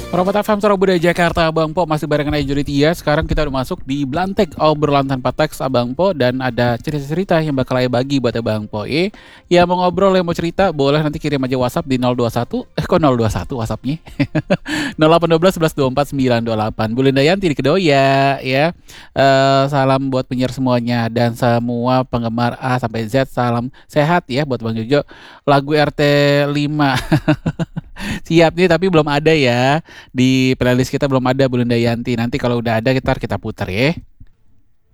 Promotor FM Surabaya Jakarta, Abang Po masih barengan Ayu Tia. Sekarang kita udah masuk di Blantek obrolan tanpa teks Abang Po, dan ada cerita-cerita yang bakal Ayu bagi buat Abang Po. Ya mau ngobrol, yang mau cerita boleh nanti kirim aja WhatsApp di 021. Kok 021 WhatsAppnya? 0812 11 24 928. Bu Linda Yanti di Kedoya ya. Salam buat penyiar semuanya dan semua penggemar A sampai Z. Salam sehat ya buat Bang Jojo. Lagu RT 5 siap nih, tapi belum ada ya. Di playlist kita belum ada Bu Linda Yanti. Nanti kalau udah ada kita putar ya.